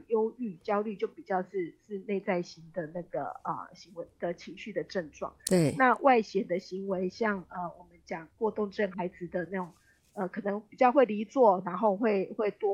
讲忧郁、焦虑就比较是内在型的那个行为的情绪的症状。 对， 那外显的行为，像我们讲过动症孩子的那种可能比较会离座，然后会多